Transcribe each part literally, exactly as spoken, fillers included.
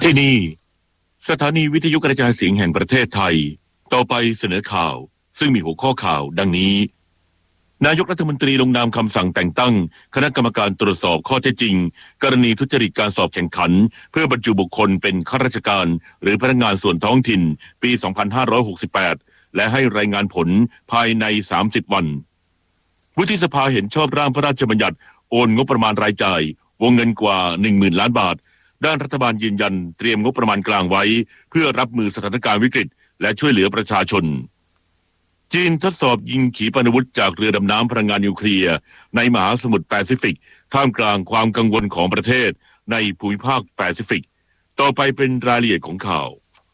ที่นี่สถานีวิทยุกระจายเสียงแห่งประเทศไทยต่อไปเสนอข่าวซึ่งมีหัวข้อข่าวดังนี้นายกรัฐมนตรีลงนามคำสั่งแต่งตั้งคณะกรรมการตรวจสอบข้อเท็จจริงกรณีทุจริตการสอบแข่งขันเพื่อบรรจุบุคคลเป็นข้าราชการหรือพนักงานส่วนท้องถิ่นปี สองพันห้าร้อยหกสิบแปด และให้รายงานผลภายใน สามสิบ วันวุฒิสภาเห็นชอบร่างพระราชบัญญัติโอนงบประมาณรายจ่ายวงเงินกว่า หนึ่งหมื่น ล้านบาทด้านรัฐบาลยืนยันเตรียมงบประมาณกลางไว้เพื่อรับมือสถานการณ์วิกฤตและช่วยเหลือประชาชนจีนทดสอบยิงขีปนาวุธจากเรือดำน้ำพลังงานนิวเคลียร์ในมหาสมุทรแปซิฟิกท่ามกลางความกังวลของประเทศในภูมิภาคแปซิฟิกต่อไปเป็นรายละเอียดของข่า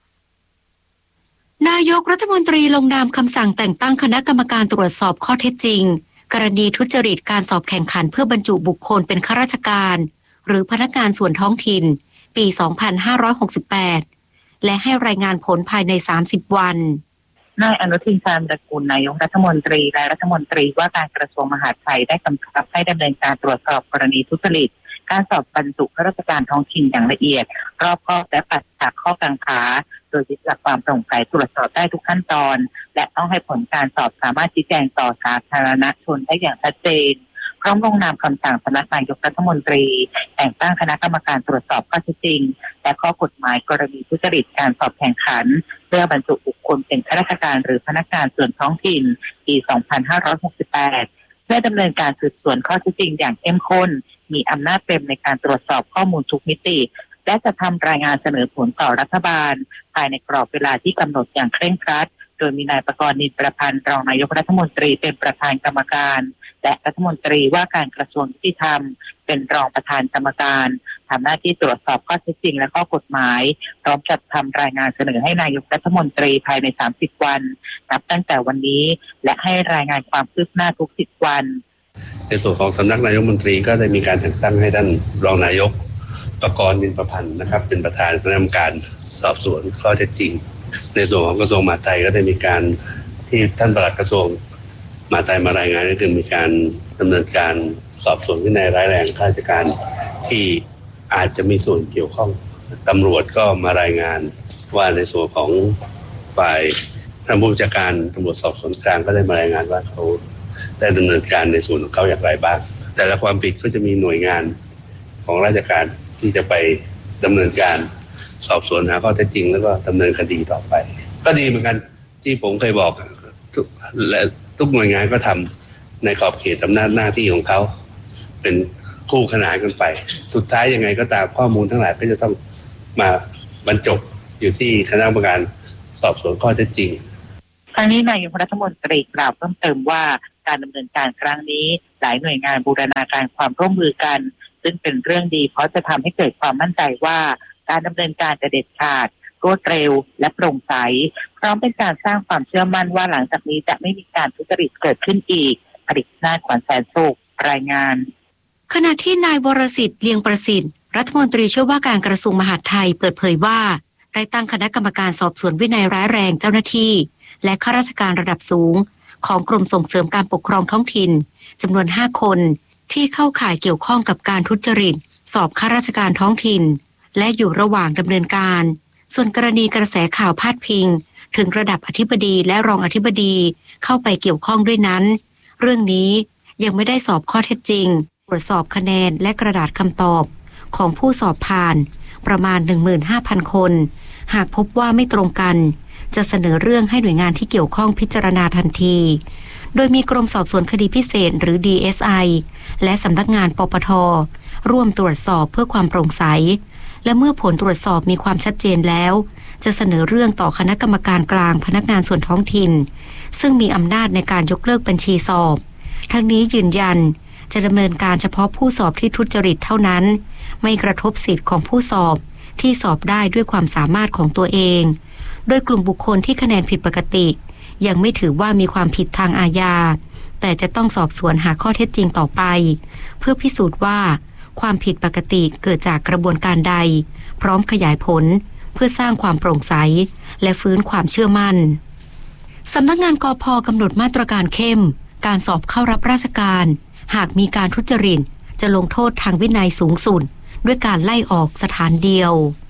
วนายกรัฐมนตรีลงนามคำสั่งแต่งตั้งคณะกรรมการตรวจสอบข้อเท็จจริงกรณีทุจริตการสอบแข่งขันเพื่อบรรจุบุคคลเป็นข้าราชการหรือพนักงานส่วนท้องถิ่นปี สองพันห้าร้อยหกสิบแปด และให้รายงานผลภายใน สามสิบ วันนายอนุทินชาญวิรากูลนายกรัฐมนตรีและรัฐมนตรีว่าการกระทรวงมหาดไทยได้กำชับให้ดำเนินการตรวจสอบกรณีทุจริตการสอบบรรจุข้าราชการท้องถิ่นอย่างละเอียดรอบคอบและปราศจากข้อกังขาโดยยึดหลักความโปร่งใสตรวจสอบได้ทุกขั้นตอนและต้องให้ผลการสอบสามารถชี้แจงต่อสาธารณชนได้อย่างชัดเจนพร้อมลงนามคำสั่งสำนักนายกรัฐมนตรีแต่งตั้งคณะกรรมการตรวจสอบข้อเท็จจริงและข้อกฎหมายกรณีทุจริตการสอบแข่งขันเพื่อบรรจุบุคคลเป็นข้าราชการหรือพนักงานส่วนท้องถิ่นปี สองพันห้าร้อยหกสิบแปด เพื่อดำเนินการสืบสวนข้อเท็จจริงอย่างเข้มข้นมีอำนาจเต็มในการตรวจสอบข้อมูลทุกมิติและจะทำรายงานเสนอผลต่อรัฐบาลภายในกรอบเวลาที่กำหนดอย่างเคร่งครัดโดยมีนายประกรณ์ นินประพันธ์รองนายกรัฐมนตรีเป็นประธานกรรมการและรัฐมนตรีว่าการกระทรวงยุติธรรมเป็นรองประธานกรรมการทำหน้าที่ตรวจสอบข้อเท็จจริงและข้อกฎหมายพร้อมจัดทำรายงานเสนอให้นายกรัฐมนตรีภายในสามสิบวันนับตั้งแต่วันนี้และให้รายงานความคืบหน้าทุกสิบวันในส่วนของสำนักนายกรัฐมนตรีก็ได้มีการแต่งตั้งให้ท่านรองนายกประกรณ์ นินประพันธ์นะครับเป็นประธานคณะกรรมการสอบสวนข้อเท็จจริงในส่วนของกระทรวงมหาดไทยก็ได้มีการที่ท่านปลัดกระทรวงมหาดไทยมารายงานก็คือมีการดำเนินการสอบสวนวินัยร้ายแรงข้าราชการที่อาจจะมีส่วนเกี่ยวข้องตำรวจก็มารายงานว่าในส่วนของฝ่ายท่านผู้บัญชาการตำรวจสอบสวนกลางก็ได้มารายงานว่าเขาได้ดำเนินการในส่วนของเขาอย่างไรบ้างแต่ละความผิดก็จะมีหน่วยงานของราชการที่จะไปดำเนินการสอบสวนหาข้อเท็จจริงแล้วก็ดำเนินคดีต่อไปก็ดีเหมือนกันที่ผมเคยบอกและทุกหน่วยงานก็ทำในขอบเขตอำนาจหน้าที่ของเขาเป็นคู่ขนานกันไปสุดท้ายยังไงก็ตามข้อมูลทั้งหลายก็จะต้องมาบรรจบอยู่ที่คณะกรรมการสอบสวนข้อเท็จจริงทางนี้นายกรัฐมนตรีกล่าวเพิ่มเติมว่าการดำเนินการครั้งนี้หลายหน่วยงานบูรณาการความร่วมมือกันซึ่งเป็นเรื่องดีเพราะจะทำให้เกิดความมั่นใจว่าการดำเนินการจะเด็ดขาดรวดเร็วและโปร่งใสพร้อมเป็นการสร้างความเชื่อมั่นว่าหลังจากนี้จะไม่มีการทุจริตเกิดขึ้นอีกผลิตนาถขวัญแสนสุขรายงานขณะที่นายวรสิทธิ์เลียงประสิทธิ์รัฐมนตรีช่วยว่าการกระทรวงมหาดไทยเปิดเผยว่าได้ตั้งคณะกรรมการสอบสวนวินัยร้ายแรงเจ้าหน้าที่และข้าราชการระดับสูงของกรมส่งเสริมการปกครองท้องถิ่นจำนวนห้าคนที่เข้าข่ายเกี่ยวข้องกับการทุจริตสอบข้าราชการท้องถิ่นและอยู่ระหว่างดำเนินการส่วนกรณีกระแสข่าวพาดพิงถึงระดับอธิบดีและรองอธิบดีเข้าไปเกี่ยวข้องด้วยนั้นเรื่องนี้ยังไม่ได้สอบข้อเท็จจริงตรวจสอบคะแนนและกระดาษคำตอบของผู้สอบผ่านประมาณ หนึ่งหมื่นห้าพัน คนหากพบว่าไม่ตรงกันจะเสนอเรื่องให้หน่วยงานที่เกี่ยวข้องพิจารณาทันทีโดยมีกรมสอบสวนคดีพิเศษหรือ ดี เอส ไอ และสำนักงานปปท.ร่วมตรวจสอบเพื่อความโปร่งใสและเมื่อผลตรวจสอบมีความชัดเจนแล้วจะเสนอเรื่องต่อคณะกรรมการกลางพนักงานส่วนท้องถิ่นซึ่งมีอำนาจในการยกเลิกบัญชีสอบทั้งนี้ยืนยันจะดำเนินการเฉพาะผู้สอบที่ทุจริตเท่านั้นไม่กระทบสิทธิ์ของผู้สอบที่สอบได้ด้วยความสามารถของตัวเองโดยกลุ่มบุคคลที่คะแนนผิดปกติยังไม่ถือว่ามีความผิดทางอาญาแต่จะต้องสอบสวนหาข้อเท็จจริงต่อไปเพื่อพิสูจน์ว่าความผิดปกติเกิดจากกระบวนการใดพร้อมขยายผลเพื่อสร้างความโปร่งใสและฟื้นความเชื่อมั่นสำนักงานกพ.กำหนดมาตรการเข้มการสอบเข้ารับราชการหากมีการทุจริตจะลงโทษทางวินัยสูงสุดด้วยการไล่ออกสถานเดียว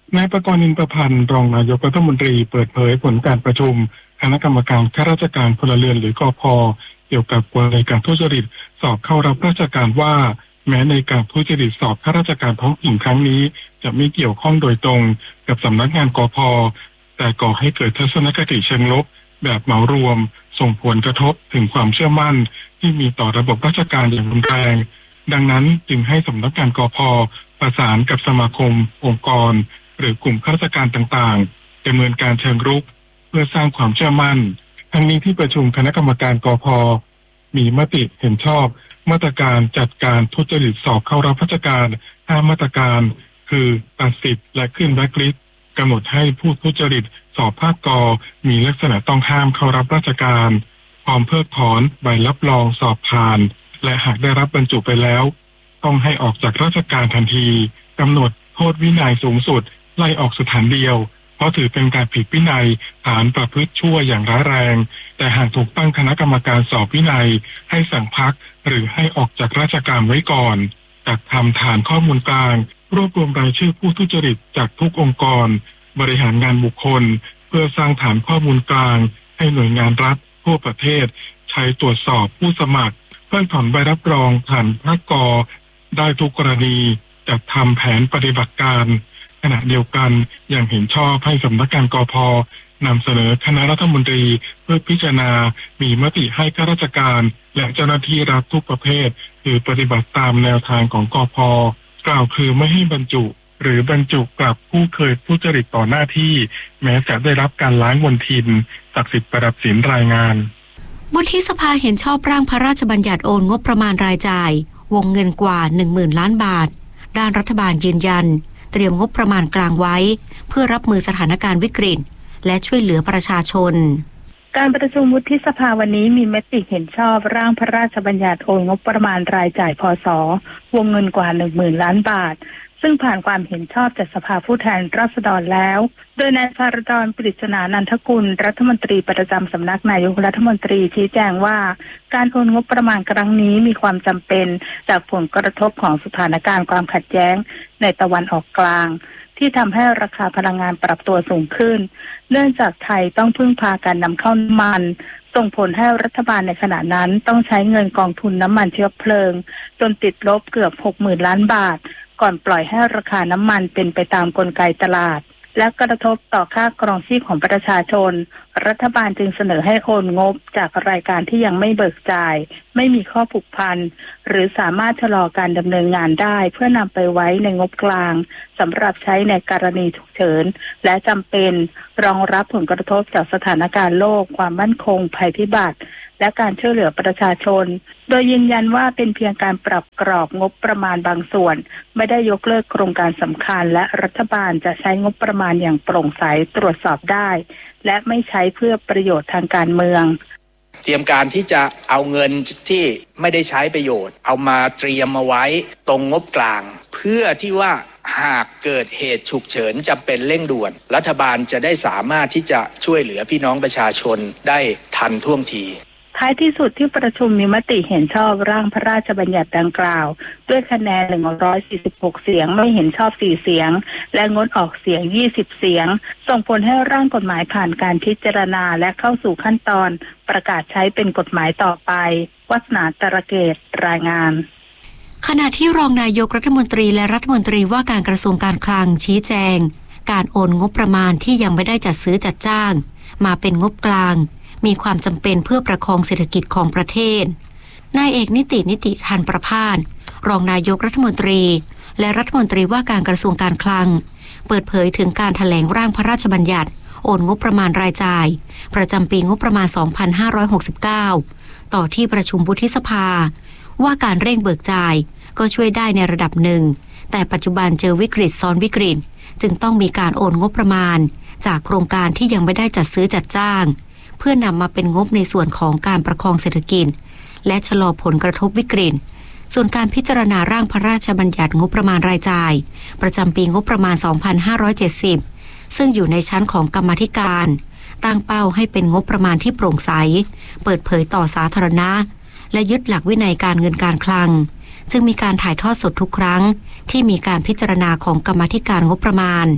นายประกรณ์ อินประพันธ์รองนายกรัฐมนตรีเปิดเผยผลการประชุมคณะกรรมการข้าราชการพลเรือนหรือกพ.เกี่ยวกับกรณีการทุจริตสอบเข้ารับราชการว่าแม้ในการทุจริตสอบข้าราชการท้องถิ่นครั้งนี้จะไม่เกี่ยวข้องโดยตรงกับสำนักงานกพ.แต่ก่อให้เกิดทัศนคติเชิงลบแบบเหมารวมส่งผลกระทบถึงความเชื่อมั่นที่มีต่อระบบราชการอย่างรุนแรงดังนั้นจึงให้สำนักงานกพ.ประสานกับสมาคมองค์กรหรือกลุ่มข้าราชการต่างๆดำเนินการเชิงรุกเพื่อสร้างความเชื่อมั่นทั้งนี้ที่ประชุมคณะกรรมการกพ.มีมติเห็นชอบมาตรการจัดการทุจริตสอบเข้ารับราชการห้ามาตรการคือตัดสิทธิ์และขึ้นแบล็คลิสต์กำหนดให้ผู้ทุจริตสอบภาคกมีลักษณะต้องห้ามเข้ารับราชการพร้อมเพิกถอนใบรับรองสอบผ่านและหากได้รับบรรจุไปแล้วต้องให้ออกจากราชการทันทีกำหนดโทษวินัยสูงสุดไล่ออกสถานเดียวเพราะถือเป็นการผิดวินัยฐานประพฤติชั่วอย่างร้ายแรงแต่หากถูกตั้งคณะกรรมการสอบวินัยให้สั่งพักหรือให้ออกจากราชการไว้ก่อนจัดทำฐานข้อมูลกลางรวบรวมรายชื่อผู้ทุจริตจากทุกองค์กรบริหารงานบุคคลเพื่อสร้างฐานข้อมูลกลางให้หน่วยงานรัฐทั่วประเทศใช้ตรวจสอบผู้สมัครเพื่อถอนใบรับรองผ่านภาคกได้ทุกกรณีจัดทำแผนปฏิบัติการขณะเดียวกันยังเห็นชอบให้สำนักงานกพ.นำเสนอคณะรัฐมนตรีเพื่อพิจารณามีมติให้ข้าราชการและเจ้าหน้าที่รัฐทุกประเภทคือปฏิบัติตามแนวทางของกพ.กล่าวคือไม่ให้บรรจุหรือบรรจุกลับผู้เคยทุจริตต่อหน้าที่แม้จะได้รับการล้างมลทินศักดิ์สิทธิ์ประดับศิลป์รายงานวุฒิสภาเห็นชอบร่างพระราชบัญญัติโอนงบประมาณรายจ่ายวงเงินกว่า หนึ่งหมื่น ล้านบาทด้านรัฐบาลยืนยันเตรียมงบประมาณกลางไว้เพื่อรับมือสถานการณ์วิกฤตและช่วยเหลือประชาชนการประชุมวุฒิสภาวันนี้มีมติเห็นชอบร่างพระราชบัญญัติโอนงบประมาณรายจ่ายพศวงเงินกว่า หนึ่งหมื่น ล้านบาทซึ่งผ่านความเห็นชอบจากสภาผู้แทนราษฎรแล้วโดยนายภารดร ปริศนานันทกุลรัฐมนตรีประจำสำนักนายกรัฐมนตรีชี้แจงว่าการโอนงบประมาณครั้งนี้มีความจำเป็นจากผลกระทบของสถานการณ์ความขัดแย้งในตะวันออกกลางที่ทำให้ราคาพลังงานปรับตัวสูงขึ้นเนื่องจากไทยต้องพึ่งพาการนำเข้าน้ำมันส่งผลให้รัฐบาลในขณะนั้นต้องใช้เงินกองทุนน้ำมันเชื้อเพลิงจนติดลบเกือบ หกหมื่น ล้านบาทก่อนปล่อยให้ราคาน้ำมันเป็นไปตามกลไกตลาดและกระทบต่อค่าครองชีพของประชาชนรัฐบาลจึงเสนอให้โอนงบจากรายการที่ยังไม่เบิกจ่ายไม่มีข้อผูกพันหรือสามารถชะลอการดำเนินงานได้เพื่อนำไปไว้ในงบกลางสำหรับใช้ในกรณีฉุกเฉินและจำเป็นรองรับผลกระทบจากสถานการณ์โลกความมั่นคงภัยพิบัติและการช่วยเหลือประชาชนโดยยืนยันว่าเป็นเพียงการปรับกรอบงบประมาณบางส่วนไม่ได้ยกเลิกโครงการสำคัญและรัฐบาลจะใช้งบประมาณอย่างโปร่งใสตรวจสอบได้และไม่ใช้เพื่อประโยชน์ทางการเมืองเตรียมการที่จะเอาเงินที่ไม่ได้ใช้ประโยชน์เอามาเตรียมมาไว้ตรงงบกลางเพื่อที่ว่าหากเกิดเหตุฉุกเฉินจำเป็นเร่งด่วนรัฐบาลจะได้สามารถที่จะช่วยเหลือพี่น้องประชาชนได้ทันท่วงทีท้ายที่สุดที่ประชุมมีมติเห็นชอบร่างพระราชบัญญัติดังกล่าวด้วยคะแนนหนึ่งร้อยสี่สิบหกเสียงไม่เห็นชอบสี่เสียงและงดออกเสียงยี่สิบเสียงส่งผลให้ร่างกฎหมายผ่านการพิจารณาและเข้าสู่ขั้นตอนประกาศใช้เป็นกฎหมายต่อไปวัฒนาตระเกตรายงานขณะที่รองนายกรัฐมนตรีและรัฐมนตรีว่าการกระทรวงการคลังชี้แจงการโอนงบประมาณที่ยังไม่ได้จัดซื้อจัดจ้างมาเป็นงบกลางมีความจำเป็นเพื่อประคองเศรษฐกิจของประเทศนายเอกนิตินิติธันประภาสรองนายกรัฐมนตรีและรัฐมนตรีว่าการกระทรวงการคลังเปิดเผยถึงการแถลงร่างพระราชบัญญัติโอนงบประมาณรายจ่ายประจำปีงบประมาณสองพันห้าร้อยหกสิบเก้าต่อที่ประชุมวุฒิสภาว่าการเร่งเบิกจ่ายก็ช่วยได้ในระดับหนึ่งแต่ปัจจุบันเจอวิกฤตซ้อนวิกฤตจึงต้องมีการโอนงบประมาณจากโครงการที่ยังไม่ได้จัดซื้อจัดจ้างเพื่อนำมาเป็นงบในส่วนของการประคองเศรษฐกิจและชะลอผลกระทบวิกฤตส่วนการพิจารณาร่างพระราชบัญญัติงบประมาณรายจ่ายประจำปีงบประมาณสองพันห้าร้อยเจ็ดสิบซึ่งอยู่ในชั้นของกรรมาธิการตั้งเป้าให้เป็นงบประมาณที่โปร่งใสเปิดเผยต่อสาธารณะและยึดหลักวินัยการเงินการคลังจึงมีการถ่ายทอดสดทุกครั้งที่มีการพิจารณาของกรรมาธิการงบประมาณ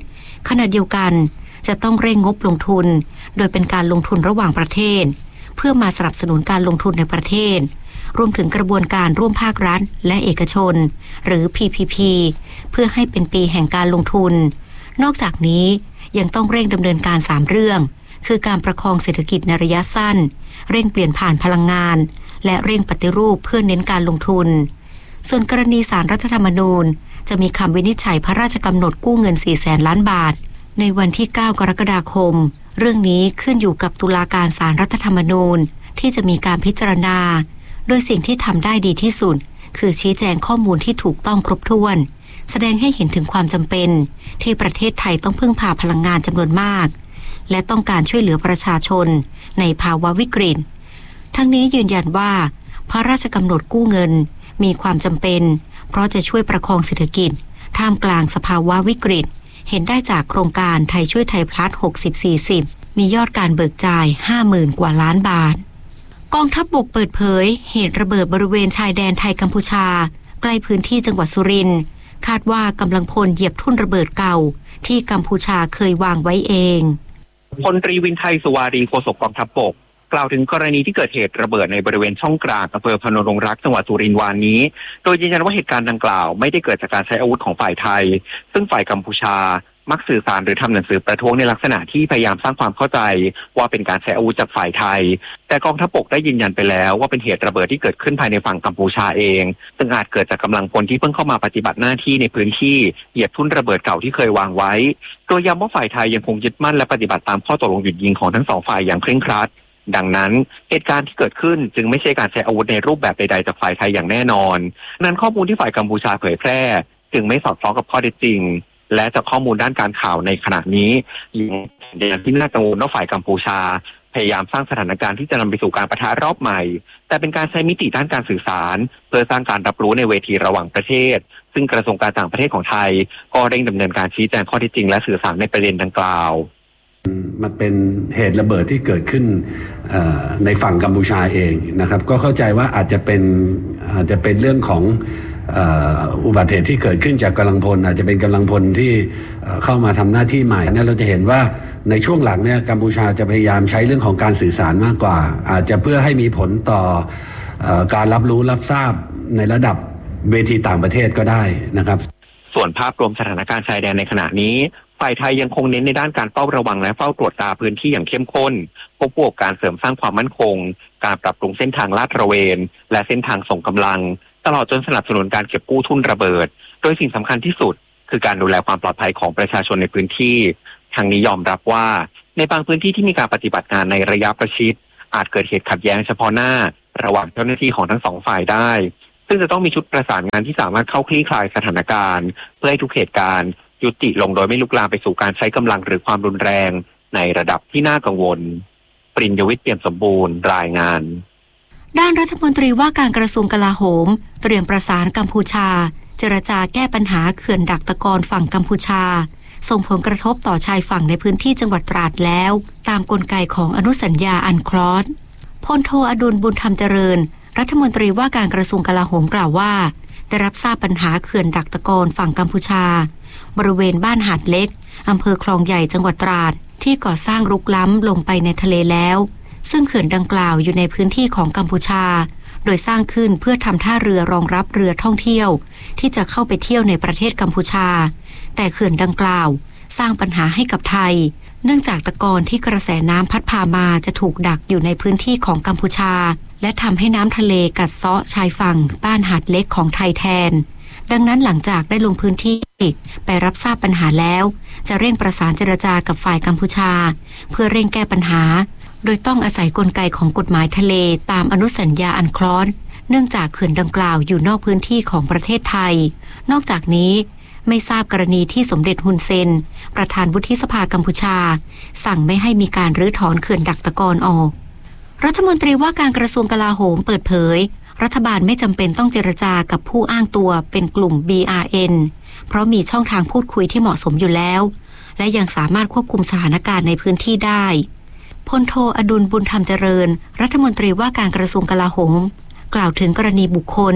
ขณะเดียวกันจะต้องเร่งงบลงทุนโดยเป็นการลงทุนระหว่างประเทศเพื่อมาสนับสนุนการลงทุนในประเทศรวมถึงกระบวนการร่วมภาครัฐและเอกชนหรือ พี พี พี เพื่อให้เป็นปีแห่งการลงทุนนอกจากนี้ยังต้องเร่งดำเนินการสามเรื่องคือการประคองเศรษฐกิจในระยะสั้นเร่งเปลี่ยนผ่านพลังงานและเร่งปฏิรูปเพื่อเน้นการลงทุนส่วนกรณีศาลรัฐธรรมนูญจะมีคำวินิจฉัยพระราชกำหนดกู้เงิน สี่แสน ล้านบาทในวันที่ เก้ากรกฎาคมเรื่องนี้ขึ้นอยู่กับตุลาการศาลรัฐธรรมนูญที่จะมีการพิจารณาโดยสิ่งที่ทำได้ดีที่สุดคือชี้แจงข้อมูลที่ถูกต้องครบถ้วนแสดงให้เห็นถึงความจำเป็นที่ประเทศไทยต้องพึ่งพาพลังงานจำนวนมากและต้องการช่วยเหลือประชาชนในภาวะวิกฤตทั้งนี้ยืนยันว่าพระราชกำหนดกู้เงินมีความจำเป็นเพราะจะช่วยประคองเศรษฐกิจท่ามกลางสภาวะวิกฤตเห็นได้จากโครงการไทยช่วยไทยพลัส หกสิบ สี่สิบ มียอดการเบิกจ่าย ห้าหมื่น กว่าล้านบาทกองทัพบกเปิดเผยเหตุระเบิดบริเวณชายแดนไทยกัมพูชาใกล้พื้นที่จังหวัดสุรินทร์คาดว่ากำลังพลเหยียบทุ่นระเบิดเก่าที่กัมพูชาเคยวางไว้เองพลตรีวินไทยสุวารีโฆษกกองทัพบกกล่าวถึงกรณีที่เกิดเหตุระเบิดในบริเวณช่องกลางอำเภอพนมรงรักจังหวัดสุรินทร์วานนี้โดยยืนยันว่าเหตุการณ์ดังกล่าวไม่ได้เกิดจากการใช้อาวุธของฝ่ายไทยซึ่งฝ่ายกัมพูชามักสื่อสารหรือทำหนังสือประท้วงในลักษณะที่พยายามสร้างความเข้าใจว่าเป็นการใช้อาวุธจากฝ่ายไทยแต่กองทัพบกได้ยืนยันไปแล้วว่าเป็นเหตุระเบิดที่เกิดขึ้นภายในฝั่งกัมพูชาเองซึ่งอาจเกิดจากกำลังพลที่เพิ่งเข้ามาปฏิบัติหน้าที่ในพื้นที่เหยียบทุ่นระเบิดเก่าที่เคยวางไว้โดยย้ำว่าฝ่ายไทยยังคงยึดมั่นและปฏิบัติตามข้อตกลงหยุดยิงของทั้งสองฝ่ายอย่างเคร่งครัดดังนั้นเหตุการณ์ที่เกิดขึ้นจึงไม่ใช่การใช้อาวุธในรูปแบบใดๆจากฝ่ายไทยอย่างแน่นอนนั้นข้อมูลที่ฝ่ายกัมพูชาเผยแพร่จึงไม่สอดคล้องกับข้อเท็จจริงและจากข้อมูลด้านการข่าวในขณะนี้ยังแสดงที่น่ากังวลว่าฝ่ายกัมพูชาพยายามสร้างสถานการณ์ที่จะนำไปสู่การปะทะรอบใหม่แต่เป็นการใช้มิติด้านการสื่อสารเพื่อสร้างการรับรู้ในเวทีระหว่างประเทศซึ่งกระทรวงการต่างประเทศของไทยก็เร่งดำเนินการชี้แจงข้อเท็จจริงและสื่อสารในประเด็นดังกล่าวมันเป็นเหตุระเบิดที่เกิดขึ้นในฝั่งกัมพูชาเองนะครับก็เข้าใจว่าอาจจะเป็นอาจจะเป็นเรื่องของอุบัติเหตุที่เกิดขึ้นจากกำลังพลอาจจะเป็นกำลังพลที่เข้ามาทำหน้าที่ใหม่เนี่ยเราจะเห็นว่าในช่วงหลังเนี่ยกัมพูชาจะพยายามใช้เรื่องของการสื่อสารมากกว่าอาจจะเพื่อให้มีผลต่อการรับรู้รับทราบในระดับเวทีต่างประเทศก็ได้นะครับส่วนภาพรวมสถานการณ์ชายแดนในขณะนี้ฝ่ายไทยยังคงเน้นในด้านการเฝ้าระวังและเฝ้าตรวจตาพื้นที่อย่างเข้มข้นควบคู่กับการเสริมสร้างความมั่นคงการปรับปรุงเส้นทางลาดตระเวนและเส้นทางส่งกำลังตลอดจนสนับสนุนการเก็บกู้ทุ่นระเบิดโดยสิ่งสำคัญที่สุดคือการดูแลความปลอดภัยของประชาชนในพื้นที่ทางนี้ยอมรับว่าในบางพื้นที่ที่มีการปฏิบัติงานในระยะประชิดอาจเกิดเหตุขัดแย้งเฉพาะหน้าระหว่างเจ้าหน้าที่ของทั้งสองฝ่ายได้ซึ่งจะต้องมีชุดประสานงานที่สามารถเข้าคลี่คลายสถานการณ์เพื่อให้ทุกเหตุการณ์ยุติลงโดยไม่ลุกลามไปสู่การใช้กำลังหรือความรุนแรงในระดับที่น่ากังวลปริญญวิทย์เปี่ยมสมบูรณ์รายงานด้านรัฐมนตรีว่าการกระทรวงกลาโหมเตรียมประสานกัมพูชาเจรจาแก้ปัญหาเขื่อนดักตะกอนฝั่งกัมพูชาส่งผลกระทบต่อชายฝั่งในพื้นที่จังหวัดตราดแล้วตามกลไกของอนุสัญญาอันคลอสพลโทอดุลบุญธรรมเจริญรัฐมนตรีว่าการกระทรวงกลาโหมกล่าวว่าได้รับทราบปัญหาเขื่อนดักตะกอนฝั่งกัมพูชาบริเวณบ้านหาดเล็กอำเภอคลองใหญ่จังหวัดตราดที่ก่อสร้างรุกล้ำลงไปในทะเลแล้วซึ่งเขื่อนดังกล่าวอยู่ในพื้นที่ของกัมพูชาโดยสร้างขึ้นเพื่อทำท่าเรือรองรับเรือท่องเที่ยวที่จะเข้าไปเที่ยวในประเทศกัมพูชาแต่เขื่อนดังกล่าวสร้างปัญหาให้กับไทยเนื่องจากตะกอนที่กระแสน้ำพัดพามาจะถูกดักอยู่ในพื้นที่ของกัมพูชาและทำให้น้ำทะเลกัดเซาะชายฝั่งบ้านหาดเล็กของไทยแทนดังนั้นหลังจากได้ลงพื้นที่ไปรับทราบปัญหาแล้วจะเร่งประสานเจรจากับฝ่ายกัมพูชาเพื่อเร่งแก้ปัญหาโดยต้องอาศัยกลไกของกฎหมายทะเลตามอนุสัญญาอันคลอสเนื่องจากเขื่อนดังกล่าวอยู่นอกพื้นที่ของประเทศไทยนอกจากนี้ไม่ทราบกรณีที่สมเด็จฮุนเซนประธานวุฒิสภากัมพูชาสั่งไม่ให้มีการรื้อถอนเขื่อนดักตะกอนออกรัฐมนตรีว่าการกระทรวงกลาโหมเปิดเผยรัฐบาลไม่จำเป็นต้องเจรจากับผู้อ้างตัวเป็นกลุ่ม บี อาร์ เอ็น เพราะมีช่องทางพูดคุยที่เหมาะสมอยู่แล้วและยังสามารถควบคุมสถานการณ์ในพื้นที่ได้พลโทอดุลบุญธรรมเจริญรัฐมนตรีว่าการกระทรวงกลาโหมกล่าวถึงกรณีบุคคล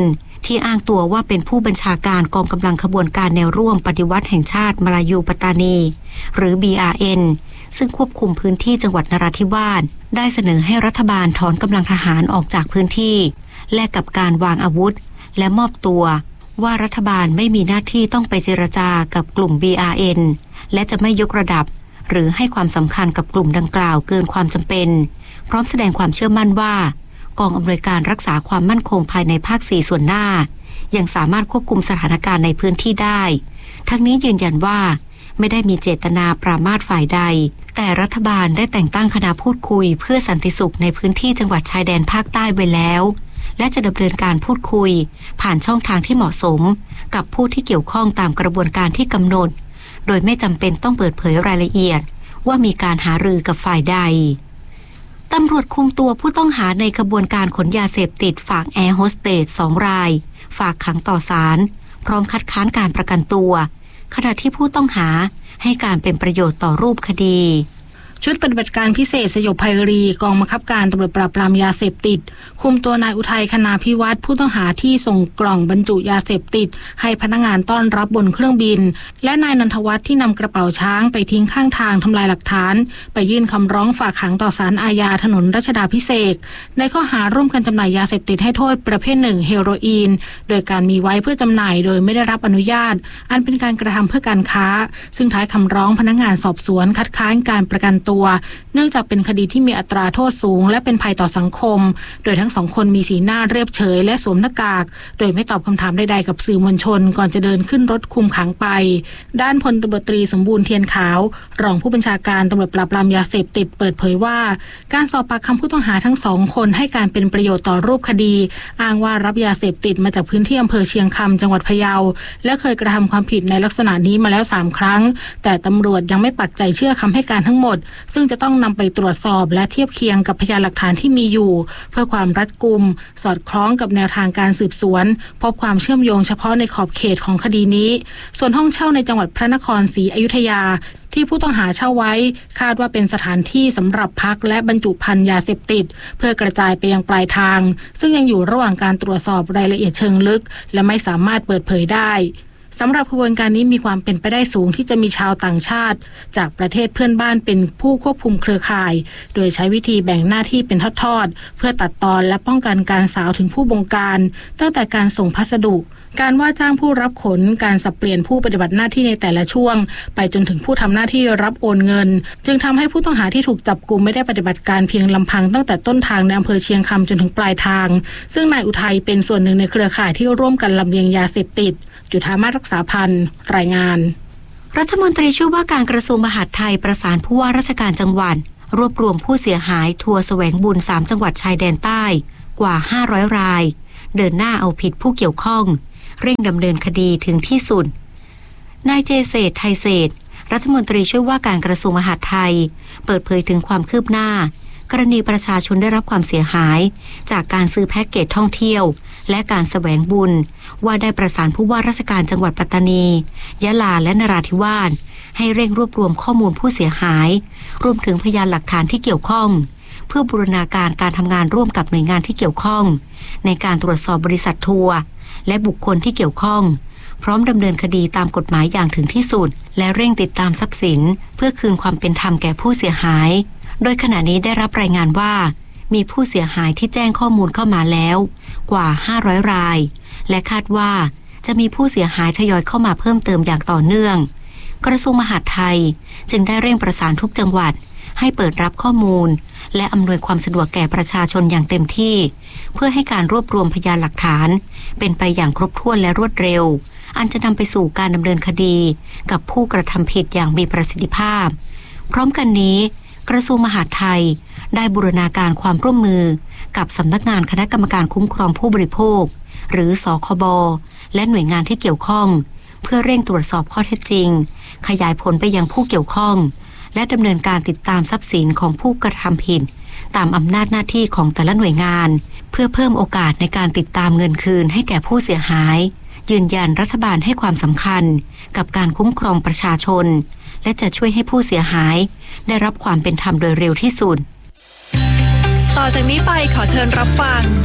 ที่อ้างตัวว่าเป็นผู้บัญชาการกองกำลังขบวนการแนวร่วมปฏิวัติแห่งชาติมลายูปัตตานีหรือ บี อาร์ เอ็น ซึ่งควบคุมพื้นที่จังหวัดนราธิวาสได้เสนอให้รัฐบาลถอนกำลังทหารออกจากพื้นที่แลกกับการวางอาวุธและมอบตัวว่ารัฐบาลไม่มีหน้าที่ต้องไปเจรจากับกลุ่ม บี อาร์ เอ็น และจะไม่ยกระดับหรือให้ความสำคัญกับกลุ่มดังกล่าวเกินความจำเป็นพร้อมแสดงความเชื่อมั่นว่ากองอำนวยการรักษาความมั่นคงภายในภาคสี่ส่วนหน้ายังสามารถควบคุมสถานการณ์ในพื้นที่ได้ทั้งนี้ยืนยันว่าไม่ได้มีเจตนาปรามาสฝ่ายใดแต่รัฐบาลได้แต่งตั้งคณะพูดคุยเพื่อสันติสุขในพื้นที่จังหวัดชายแดนภาคใต้ไว้แล้วและจะดำเนินการพูดคุยผ่านช่องทางที่เหมาะสมกับผู้ที่เกี่ยวข้องตามกระบวนการที่กำหนดโดยไม่จำเป็นต้องเปิดเผยรายละเอียดว่ามีการหารือกับฝ่ายใดตำรวจคุมตัวผู้ต้องหาในขบวนการขนยาเสพติดฝากแอร์โฮสเตสสองรายฝากขังต่อศาลพร้อมคัดค้านการประกันตัวขณะที่ผู้ต้องหาให้การเป็นประโยชน์ต่อรูปคดีชุดปฏิบัติการพิเศษสยบภัยรีกองบังคับการตำรวจปราบปรามยาเสพติดคุมตัวนายอุทัยคณาภิวัตรผู้ต้องหาที่ส่งกล่องบรรจุยาเสพติดให้พนักงานต้อนรับบนเครื่องบินและนายนันทวัฒน์ที่นำกระเป๋าช้างไปทิ้งข้างทางทำลายหลักฐานไปยื่นคำร้องฝากขังต่อศาลอาญาถนนรัชดาภิเษกในข้อหาร่วมกันจำหน่ายยาเสพติดให้โทษประเภทหนึ่งเฮโรอีนโดยการมีไว้เพื่อจำหน่ายโดยไม่ได้รับอนุญาตอันเป็นการกระทำเพื่อการค้าซึ่งท้ายคำร้องพนักงานสอบสวนคัดค้านการประกันตัวเนื่องจากเป็นคดีที่มีอัตราโทษสูงและเป็นภัยต่อสังคมโดยทั้งสองคนมีสีหน้าเรียบเฉยและสวมหน้ากากโดยไม่ตอบคำถามใดๆกับสื่อมวลชนก่อนจะเดินขึ้นรถคุมขังไปด้านพลตำรวจตรีสมบูรณ์เทียนขาวรองผู้บัญชาการตำรวจปราบปรามยาเสพติดเปิดเผยว่าการสอบปากคำผู้ต้องหาทั้งสองคนให้การเป็นประโยชน์ต่อรูปคดีอ้างว่ารับยาเสพติดมาจากพื้นที่อำเภอเชียงคำจังหวัดพะเยาและเคยกระทำความผิดในลักษณะนี้มาแล้วสามครั้งแต่ตำรวจยังไม่ปักใจเชื่อคำให้การทั้งหมดซึ่งจะต้องนำไปตรวจสอบและเทียบเคียงกับพยานหลักฐานที่มีอยู่เพื่อความรัดกุมสอดคล้องกับแนวทางการสืบสวนพบความเชื่อมโยงเฉพาะในขอบเขตของคดีนี้ส่วนห้องเช่าในจังหวัดพระนครศรีอยุธยาที่ผู้ต้องหาเช่าไว้คาดว่าเป็นสถานที่สำหรับพักและบรรจุภัณฑ์ยาเสพติดเพื่อกระจายไปยังปลายทางซึ่งยังอยู่ระหว่างการตรวจสอบรายละเอียดเชิงลึกและไม่สามารถเปิดเผยได้สำหรับขบวนการนี้มีความเป็นไปได้สูงที่จะมีชาวต่างชาติจากประเทศเพื่อนบ้านเป็นผู้ควบคุมเครือข่ายโดยใช้วิธีแบ่งหน้าที่เป็นทอดๆเพื่อตัดตอนและป้องกันการสาวถึงผู้บงการตั้งแต่การส่งพัสดุการว่าจ้างผู้รับขนการสับเปลี่ยนผู้ปฏิบัติหน้าที่ในแต่ละช่วงไปจนถึงผู้ทำหน้าที่รับโอนเงินจึงทำให้ผู้ต้องหาที่ถูกจับกุมไม่ได้ปฏิบัติการเพียงลำพังตั้งแต่ต้นทางในอำเภอเชียงคำจนถึงปลายทางซึ่งนายอุทัยเป็นส่วนหนึ่งในเครือข่ายที่ร่วมกันลำเลียงยาเสพติดจุฑามาสรักษาพันธ์รายงานรัฐมนตรีช่วยว่าการกระทรวงมหาดไทยประสานผู้ว่าราชการจังหวัดรวบรวมผู้เสียหายทัวร์แสวงบุญสามจังหวัดชายแดนใต้กว่าห้าร้อยรายเดินหน้าเอาผิดผู้เกี่ยวข้องเร่งดำเนินคดีถึงที่สุดนายเจเศรษฐ์ไทยเศรษฐ์รัฐมนตรีช่วยว่าการกระทรวงมหาดไทยเปิดเผยถึงความคืบหน้ากรณีประชาชนได้รับความเสียหายจากการซื้อแพ็กเกจท่องเที่ยวและการแสวงบุญว่าได้ประสานผู้ว่าราชการจังหวัดปัตตานียะลาและนราธิวาสให้เร่งรวบรวมข้อมูลผู้เสียหายรวมถึงพยานหลักฐานที่เกี่ยวข้องเพื่อบูรณาการการทำงานร่วมกับหน่วยงานที่เกี่ยวข้องในการตรวจสอบบริษัททัวร์และบุคคลที่เกี่ยวข้องพร้อมดำเนินคดีตามกฎหมายอย่างถึงที่สุดและเร่งติดตามทรัพย์สินเพื่อคืนความเป็นธรรมแก่ผู้เสียหายโดยขณะนี้ได้รับรายงานว่ามีผู้เสียหายที่แจ้งข้อมูลเข้ามาแล้วกว่าห้าร้อยรายและคาดว่าจะมีผู้เสียหายทยอยเข้ามาเพิ่มเติมอย่างต่อเนื่องกระทรวงมหาดไทยจึงได้เร่งประสานทุกจังหวัดให้เปิดรับข้อมูลและอำนวยความสะดวกแก่ประชาชนอย่างเต็มที่เพื่อให้การรวบรวมพยานหลักฐานเป็นไปอย่างครบถ้วนและรวดเร็วอันจะนำไปสู่การดำเนินคดีกับผู้กระทำผิดอย่างมีประสิทธิภาพพร้อมกันนี้กระทรวงมหาดไทยได้บูรณาการความร่วมมือกับสำนักงานคณะกรรมการคุ้มครองผู้บริโภคหรือสคบและหน่วยงานที่เกี่ยวข้องเพื่อเร่งตรวจสอบข้อเท็จจริงขยายผลไปยังผู้เกี่ยวข้องและดำเนินการติดตามทรัพย์สินของผู้กระทำผิดตามอำนาจหน้าที่ของแต่ละหน่วยงานเพื่อเพิ่มโอกาสในการติดตามเงินคืนให้แก่ผู้เสียหายยืนยันรัฐบาลให้ความสำคัญกับการคุ้มครองประชาชนและจะช่วยให้ผู้เสียหายได้รับความเป็นธรรมโดยเร็วที่สุดต่อจากนี้ไปขอเชิญรับฟัง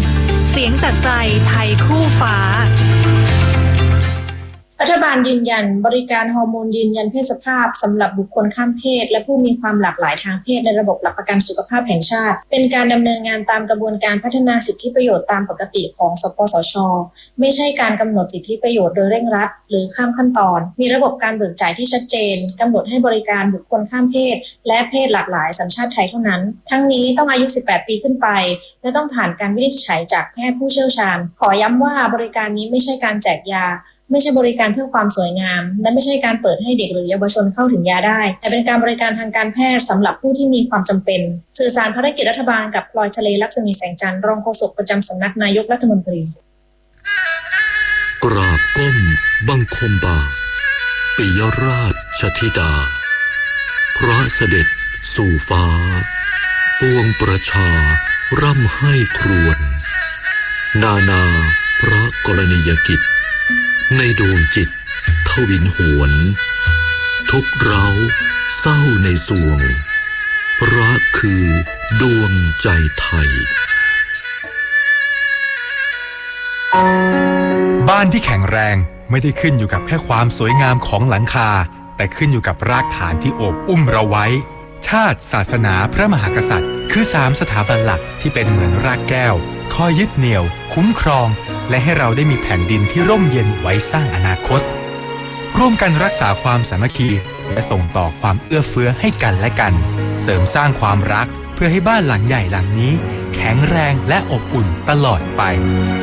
เสียงจากใจไทยคู่ฟ้ารัฐบาลยืนยันบริการฮอร์โมนยืนยันเพศสภาพสำหรับบุคคลข้ามเพศและผู้มีความหลากหลายทางเพศในระบบหลักประกันสุขภาพแห่งชาติเป็นการดำเนินงานตามกระบวนการพัฒนาสิทธิประโยชน์ตามปกติของสปสช.ไม่ใช่การกำหนดสิทธิประโยชน์โดยเร่งรัดหรือข้ามขั้นตอนมีระบบการเบิกจ่ายที่ชัดเจนกำหนดให้บริการบุคคลข้ามเพศและเพศหลากหลายสัญชาติไทยเท่านั้นทั้งนี้ต้องอายุสิบแปดปีขึ้นไปและต้องผ่านการวินิจฉัยจากแพทย์ผู้เชี่ยวชาญขอย้ำว่าบริการนี้ไม่ใช่การแจกยาไม่ใช่บริการเพื่อความสวยงามและไม่ใช่การเปิดให้เด็กหรือเยาวชนเข้าถึงยาได้แต่เป็นการบริการทางการแพทย์สำหรับผู้ที่มีความจำเป็นสื่อสารภารกิจรัฐบาลกับพลอยทะเลลักษมีแสงจันทร์รองโฆษกประจำสำนักนายกรัฐมนตรีกราบก้มบังคมบาทปิยราชธิดาพระเสด็จสู่ฟ้าปวงประชาร่ำให้ครวญนานาพระกรณียกิจในดวงจิตทวินหวนทุกเร้าเศร้าในสวงพระคือดวงใจไทยบ้านที่แข็งแรงไม่ได้ขึ้นอยู่กับแค่ความสวยงามของหลังคาแต่ขึ้นอยู่กับรากฐานที่โอบอุ้มเราไว้ชาติศาสนาพระมหากษัตริย์คือสามสถาบันหลักที่เป็นเหมือนรากแก้วคอยยึดเหนี่ยวคุ้มครองและให้เราได้มีแผ่นดินที่ร่มเย็นไว้สร้างอนาคตร่วมกันรักษาความสามัคคีและส่งต่อความเอื้อเฟื้อให้กันและกันเสริมสร้างความรักเพื่อให้บ้านหลังใหญ่หลังนี้แข็งแรงและอบอุ่นตลอดไป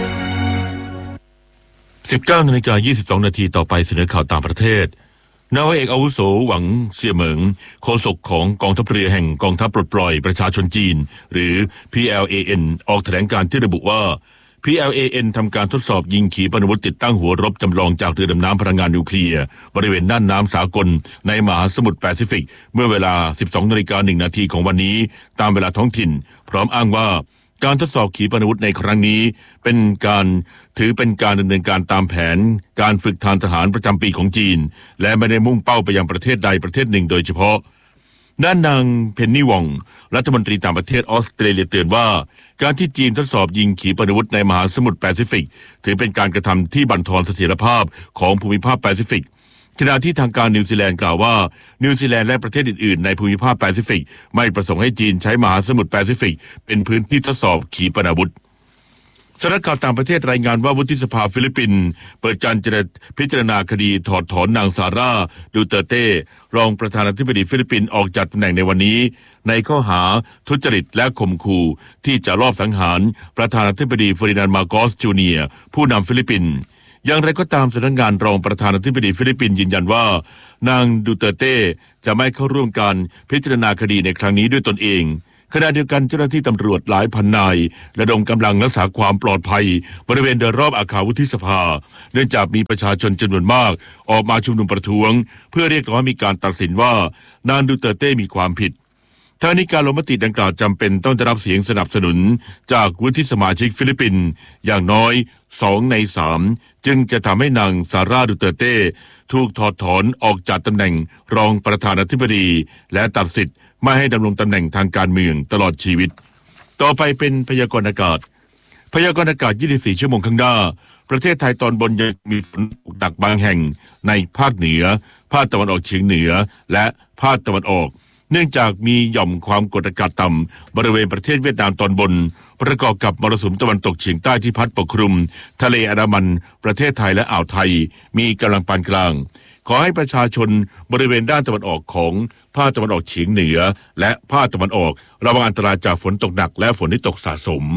สิบเก้านาฬิกายี่สิบสองนาทีต่อไปเสนอข่าวต่างประเทศนาวาเอกอาวุโสหวังเสี่ยเหมิงโฆษกของกองทัพเรือแห่งกองทัพปลดปล่อยประชาชนจีนหรือ พี แอล เอ เอ็น ออกแถลงการที่ระบุว่า พี แอล เอ เอ็น ทำการทดสอบยิงขีปนาวุธติดตั้งหัวรบจำลองจากเรือดำน้ำพลังงานนิวเคลียร์บริเวณน่านน้ำสากลในมหาสมุทรแปซิฟิกเมื่อเวลา สิบสองนาฬิกาหนึ่งนาทีของวันนี้ตามเวลาท้องถิ่นพร้อมอ้างว่าการทดสอบขีปนาวุธในครั้งนี้เป็นการถือเป็นการดำเนินการตามแผนการฝึกทางทหารประจำปีของจีนและไม่ได้มุ่งเป้าไปยังประเทศใดประเทศหนึ่งโดยเฉพาะด้านนางเพนนีวองรัฐมนตรีต่างประเทศออสเตรเลียเตือนว่าการที่จีนทดสอบยิงขีปนาวุธในมหาสมุทรแปซิฟิกถือเป็นการกระทำที่บั่นทอนเสถียรภาพของภูมิภาคแปซิฟิกขณะที่ทางการนิวซีแลนด์กล่าวว่านิวซีแลนด์และประเทศอื่นๆในภูมิภาคแปซิฟิกไม่ประสงค์ให้จีนใช้มหาสมุทรแปซิฟิกเป็นพื้นที่ทดสอบขีปนาวุธสำนักข่าวต่างประเทศรายงานว่าวุฒิสภาฟิลิปปินส์เปิดการพิจารณาคดีถอดถอนนางซาร่าดูเตอร์เต้รองประธานาธิบดีฟิลิปปินส์ออกจากตำแหน่งในวันนี้ในข้อหาทุจริตและข่มขู่ที่จะลอบสังหารประธานาธิบดีเฟอร์ดินานด์มาโกสจูเนียร์ผู้นำฟิลิปปินส์อย่างไรก็ตามสำนักงานรองประธานาธิบดีฟิลิปปินส์ยืนยันว่านางดูเตอร์เต้จะไม่เข้าร่วมการพิจารณาคดีในครั้งนี้ด้วยตนเองขณะเดียวกันเจ้าหน้าที่ตำรวจหลายพันนายระดมกำลังรักษาความปลอดภัยบริเวณโดยรอบอาคารวุฒิสภาเนื่องจากมีประชาชนจำนวนมากออกมาชุมนุมประท้วงเพื่อเรียกร้องให้มีการตัดสินว่านางดูเตอร์เต้มีความผิดทั้งนี้การลงมติดังกล่าวจำเป็นต้องได้รับเสียงสนับสนุนจากวุฒิสมาชิกฟิลิปปินส์อย่างน้อยสองในสามจึงจะทำให้นางซาร่าดูเตอร์เต้ถูกถอดถอนออกจากตำแหน่งรองประธานาธิบดีและตัดสิทธิ์ไม่ให้ดำรงตำแหน่งทางการเมืองตลอดชีวิตต่อไปเป็นพยากรณ์อากาศพยากรณ์อากาศยี่สิบสี่ชั่วโมงข้างหน้าประเทศไทยตอนบนยังมีฝนตกหนักบางแห่งในภาคเหนือภาคตะวันออกเฉียงเหนือและภาคตะวันออกเนื่องจากมีหย่อมความกดอากาศต่ำบริเวณประเทศเวียดนามตอนบนประกอบกับมรสุมตะวันตกเฉียงใต้ที่พัดปกคลุมทะเลอันดามันประเทศไทยและอ่าวไทยมีกำลังปานกลางขอให้ประชาชนบริเวณด้านตะวันออกของภาคตะวันออกเฉียงเหนือและภาคตะวันออกระวังอันตรายจากฝนตกหนักและฝนที่ตกสะสม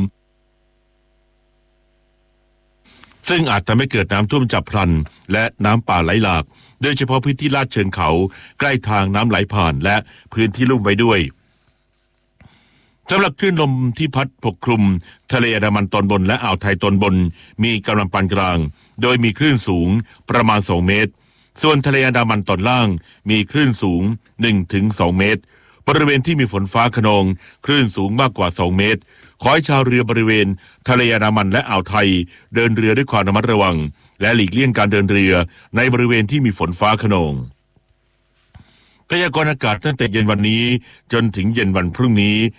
ซึ่งอาจทำให้เกิดน้ำท่วมฉับพลันและน้ำป่าไหลหลากโดยเฉพาะพื้นที่ลาดเชิงเขาใกล้ทางน้ำไหลผ่านและพื้นที่ลุ่มไว้ด้วยสำหรับคลื่นลมที่พัดปกคลุมทะเลอันดามันตอนบนและอ่าวไทยตอนบนมีกำลังปานกลางโดยมีคลื่นสูงประมาณสองเมตรส่วนทะเลอันดามันตอนล่างมีคลื่นสูง หนึ่งถึงสอง เมตรบริเวณที่มีฝนฟ้าคะนองคลื่นสูงมากกว่าสองเมตรขอให้ชาวเรือบริเวณทะเลอันดามันและอ่าวไทยเดินเรือด้วยความระมัดระวังและหลีกเลี่ยงการเดินเรือในบริเวณที่มีฝนฟ้าคะนองพยากรณ์อากาศตั้งแต่เย็นวันนี้จนถึงเย็นวันพรุ่งนี้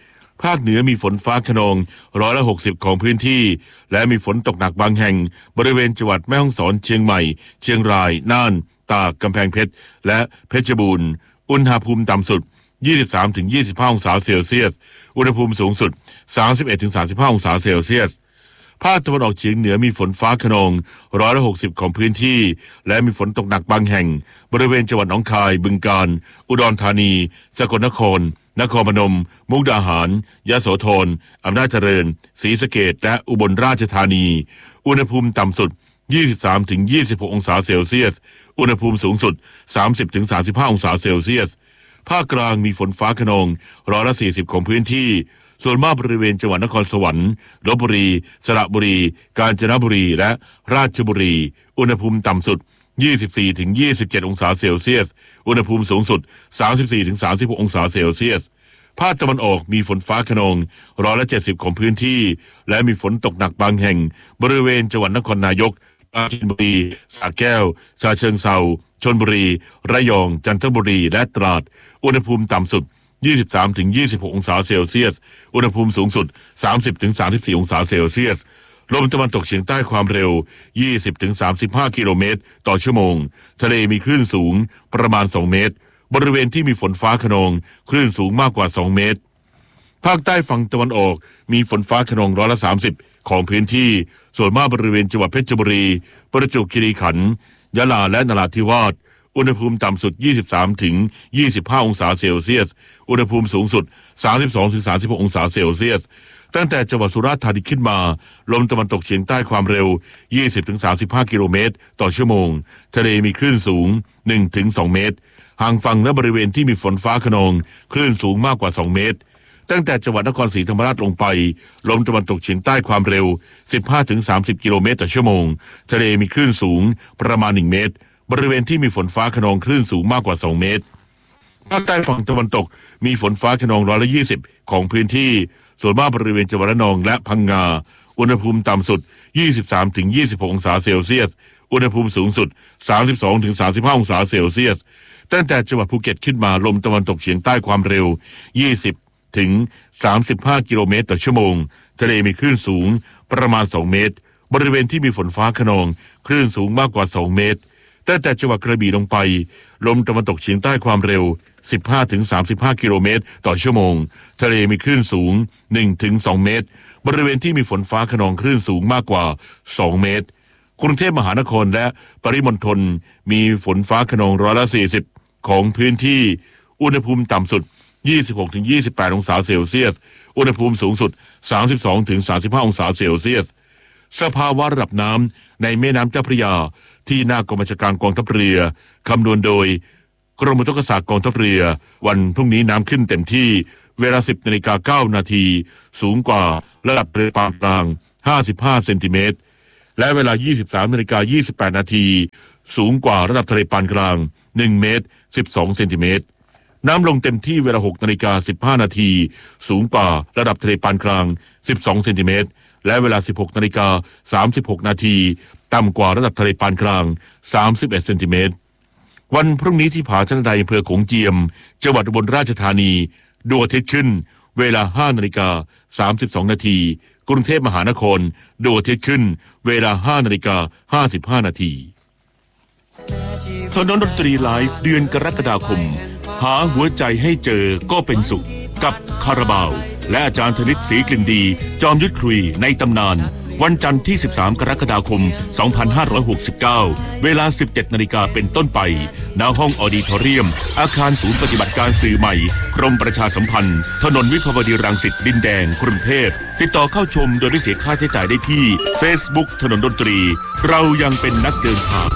ภาคเหนือมีฝนฟ้าคะนองร้อยละหกสิบของพื้นที่และมีฝนตกหนักบางแห่งบริเวณจังหวัดแม่ฮ่องสอนเชียงใหม่เชียงรายน่านตากกำแพงเพชรและเพชรบูรณ์อุณหภูมิต่ำสุด ยี่สิบสามถึงยี่สิบห้า องศาเซลเซียสอุณหภูมิสูงสุด สามสิบเอ็ดถึงสามสิบห้า องศาเซลเซียสภาคตะวันออกเฉียงเหนือมีฝนฟ้าคะนองร้อยละหกสิบของพื้นที่และมีฝนตกหนักบางแห่งบริเวณจังหวัดหนองคายบึงกาฬอุดรธานีสกลนครนครพนมมุกดาหารยโสธรอำนาจเจริญศรีสะเกษและอุบลราชธานีอุณหภูมิต่ำสุด ยี่สิบสามถึงยี่สิบหก องศาเซลเซียสอุณหภูมิสูงสุด สามสิบถึงสามสิบห้า องศาเซลเซียสภาคกลางมีฝนฟ้าคะนองร้อยละสี่สิบของพื้นที่ส่วนมากบริเวณจังหวัดนครสวรรค์ลพบุรีสระบุรีกาญจนบุรีและราชบุรีอุณหภูมิต่ำสุด ยี่สิบสี่ถึงยี่สิบเจ็ด องศาเซลเซียสอุณหภูมิสูงสุด สามสิบสี่ถึงสามสิบหก องศาเซลเซียสภาคตะวันออกมีฝนฟ้าคะนองร้อยละเจ็ดสิบของพื้นที่และมีฝนตกหนักบางแห่งบริเวณจังหวัดนครนายกปราจีนบุรีสระแก้วฉะเชิงเทราชลบุรีระยองจันทบุรีและตราดอุณหภูมิต่ำสุด ยี่สิบสามถึงยี่สิบหก องศาเซลเซียสอุณหภูมิสูงสุด สามสิบถึงสามสิบสี่ องศาเซลเซียสลมตะวันตกเฉียงใต้ความเร็ว ยี่สิบถึงสามสิบห้า กิโลเมตรต่อชั่วโมงทะเลมีคลื่นสูงประมาณสองเมตรบริเวณที่มีฝนฟ้าคะนองคลื่นสูงมากกว่าสองเมตรภาคใต้ฝั่งตะวันออกมีฝนฟ้าคะนองร้อยละสามสิบของพื้นที่ส่วนมากบริเวณจังหวัดเพชรบุรีประจวบคีรีขันธ์ยะลาและนราธิวาสอุณหภูมิต่ำสุด ยี่สิบสามถึงยี่สิบห้า องศาเซลเซียสอุณหภูมิสูงสุด สามสิบสองถึงสามสิบหก องศาเซลเซียสตั้งแต่จังหวัดสุราษฎร์ธานีขึ้นมาลมตะวันตกเฉียงใต้ความเร็ว ยี่สิบถึงสามสิบห้า กิโลเมตรต่อชั่วโมงทะเลมีคลื่นสูง หนึ่งถึงสอง เมตรห่างฝั่งและบริเวณที่มีฝนฟ้าคะนองคลื่นสูงมากกว่าสองเมตรตั้งแต่จังหวัดนครศรีธรรมราชลงไปลมตะวันตกเฉียงใต้ความเร็ว สิบห้าถึงสามสิบ กิโลเมตรต่อชั่วโมงทะเลมีคลื่นสูงประมาณหนึ่งเมตรบริเวณที่มีฝนฟ้าคะนองคลื่นสูงมากกว่าสองเมตรภาคใต้ฝั่งตะวันตกมีฝนฟ้าคะนองร้อยละยี่สิบของพื้นที่ส่วนมากบริเวณจังหวัดระนองและพังงาอุณหภูมิต่ำสุด ยี่สิบสามถึงยี่สิบหก องศาเซลเซียสอุณหภูมิสูงสุด สามสิบสองถึงสามสิบห้า องศาเซลเซียสตั้งแต่จังหวัดภูเก็ตขึ้นมาลมตะวันตกเฉียงใต้ความเร็ว ยี่สิบถึงสามสิบห้า กิโลเมตรต่อชั่วโมงทะเลมีคลื่นสูงประมาณสองเมตรบริเวณที่มีฝนฟ้าคะนองคลื่นสูงมากกว่าสองเมตรตั้งแต่จังหวัดกระบี่ลงไปลมตะวันตกเฉียงใต้ความเร็ว สิบห้าถึงสามสิบห้า กิโลเมตรต่อชั่วโมงทะเลมีคลื่นสูง หนึ่งถึงสอง เมตรบริเวณที่มีฝนฟ้าคะนองคลื่นสูงมากกว่าสองเมตรกรุงเทพมหานครและปริมณฑลมีฝนฟ้าคะนองร้อยละสี่สิบของพื้นที่อุณหภูมิต่ำสุด ยี่สิบหกถึงยี่สิบแปด องศาเซลเซียสอุณหภูมิสูงสุด สามสิบสองถึงสามสิบห้า องศาเซลเซียสสภาวะระดับน้ำในแม่น้ำเจ้าพระยาที่หน้ากองบัญชาการกองทัพเรือคำนวณโดยกรมอุทกศาสตร์กองทัพเรือวันพรุ่งนี้น้ำขึ้นเต็มที่เวลา สิบนาฬิกาเก้านาทีสูงกว่าระดับทะเลปานกลางห้าสิบห้าเซนติเมตรและเวลา ยี่สิบสามนาฬิกายี่สิบแปดนาทีสูงกว่าระดับทะเลปานกลางหนึ่งเมตรสิบสองเซนติเมตรน้ำลงเต็มที่เวลา หกนาฬิกาสิบห้านาทีสูงกว่าระดับทะเลปานกลางสิบสองเซนติเมตรและเวลา สิบหกนาฬิกาสามสิบหกนาทีต่ำกว่าระดับทะเลปานกลางสามสิบเอ็ดเซนติเมตรวันพรุ่งนี้ที่ผาชนไดอำเภอโขงเจียมจังหวัดอุบลราชธานีดวงอาทิตย์ขึ้นเวลา ห้านาฬิกาสามสิบสองนาทีกรุงเทพมหานครดวงอาทิตย์ขึ้นเวลา ห้านาฬิกาห้าสิบห้านาทีถนนดนตรีไลฟ์เดือนกรกฎาคมหาหัวใจให้เจอก็เป็นสุขกับคาราบาวและอาจารย์ธนิตศรีกลิ่นดีจอมยุทธคุยในตำนานวันจันทร์ที่สิบสามกรกฎาคมสองพันห้าร้อยหกสิบเก้าเวลา สิบเจ็ดนาฬิกาเป็นต้นไปณห้องออดิทอเรียมอาคารศูนย์ปฏิบัติการสื่อใหม่กรมประชาสัมพันธ์ถนนวิภาวดีรังสิตดินแดงกรุงเทพติดต่อเข้าชมโดยไม่เสียค่าใช้จ่ายได้ที่ Facebook ถนนดนตรีเรายังเป็นนักเดินทาง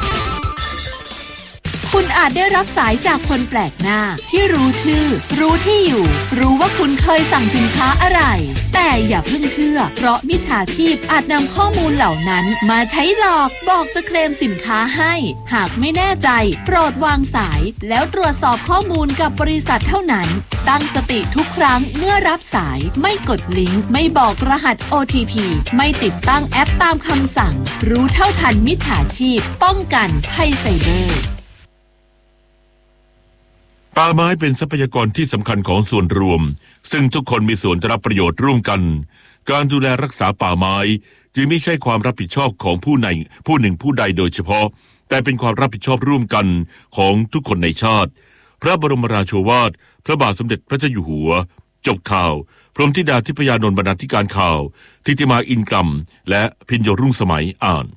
คุณอาจได้รับสายจากคนแปลกหน้าที่รู้ชื่อรู้ที่อยู่รู้ว่าคุณเคยสั่งสินค้าอะไรแต่อย่าเพิ่งเชื่อเพราะมิจฉาชีพอาจนำข้อมูลเหล่านั้นมาใช้หลอกบอกจะเคลมสินค้าให้หากไม่แน่ใจโปรดวางสายแล้วตรวจสอบข้อมูลกับบริษัทเท่านั้นตั้งสติทุกครั้งเมื่อรับสายไม่กดลิงก์ไม่บอกรหัส โอ ที พี ไม่ติดตั้งแอปตามคำสั่งรู้เท่าทันมิจฉาชีพป้องกันภัยไซเบอร์ป่าไม้เป็นทรัพยากรที่สำคัญของส่วนรวมซึ่งทุกคนมีส่วนได้รับประโยชน์ร่วมกันการดูแลรักษาป่าไม้จึงไม่ใช่ความรับผิดชอบของผู้ใดผู้หนึ่งผู้ใดโดยเฉพาะแต่เป็นความรับผิดชอบร่วมกันของทุกคนในชาติพระบรมราโชวาทพระบาทสมเด็จพระเจ้าอยู่หัวจบข่าวพรหมธิดาทิพยานนท์บรรณาธิการข่าวทิติมาอินกรรมและพิญโยรุ่งสมัยอ่าน